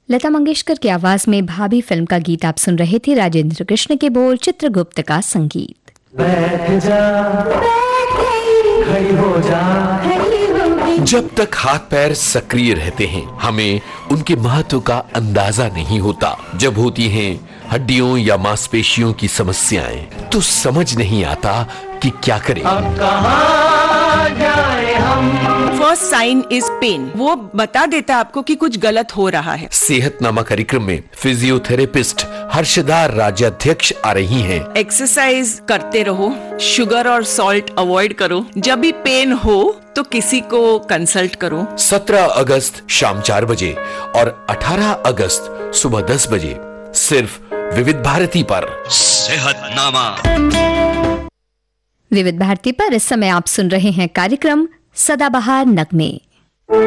लता मंगेशकर की आवाज में भाभी फिल्म का गीत आप सुन रहे थे। राजेंद्र कृष्ण के बोल, चित्रगुप्त का संगीत। बैठ जा, खड़ी हो जा। जब तक हाथ पैर सक्रिय रहते हैं हमें उनके महत्व का अंदाजा नहीं होता। जब होती हैं हड्डियों या मांसपेशियों की समस्याएं तो समझ नहीं आता कि क्या करें। अब कहां जाए हम। फर्स्ट साइन इज पेन, वो बता देता है आपको कि कुछ गलत हो रहा है। सेहतनामा कार्यक्रम में फिजियोथेरेपिस्ट हर्षदा राज्याध्यक्ष आ रही हैं। एक्सरसाइज करते रहो, शुगर और सॉल्ट अवॉइड करो, जब भी पेन हो तो किसी को कंसल्ट करो। 17 अगस्त शाम 4 बजे और 18 अगस्त सुबह 10 बजे सिर्फ विविध भारती पर सेहतनामा। विविध भारती पर इस समय आप सुन रहे हैं कार्यक्रम सदाबहार नगमे।